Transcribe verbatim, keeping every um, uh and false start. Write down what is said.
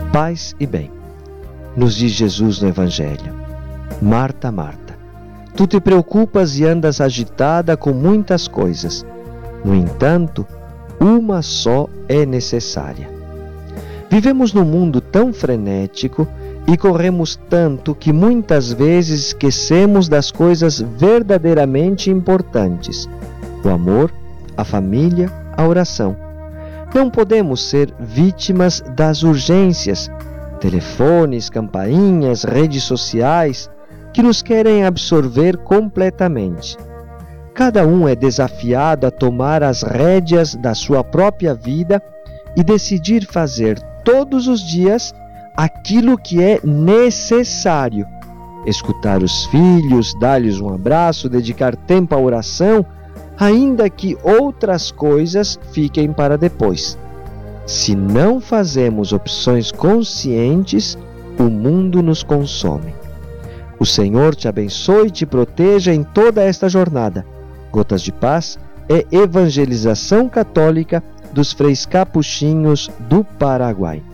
Paz e bem. Nos diz Jesus no Evangelho: Marta, Marta, tu te preocupas e andas agitada com muitas coisas. No entanto, uma só é necessária. Vivemos num mundo tão frenético e corremos tanto que muitas vezes esquecemos das coisas verdadeiramente importantes: o amor, a família, a oração. Não podemos ser vítimas das urgências, telefones, campainhas, redes sociais, que nos querem absorver completamente. Cada um é desafiado a tomar as rédeas da sua própria vida e decidir fazer todos os dias aquilo que é necessário. Escutar os filhos, dar-lhes um abraço, dedicar tempo à oração, ainda que outras coisas fiquem para depois. Se não fazemos opções conscientes, o mundo nos consome. O Senhor te abençoe e te proteja em toda esta jornada. Gotas de Paz é evangelização católica dos freis capuchinhos do Paraguai.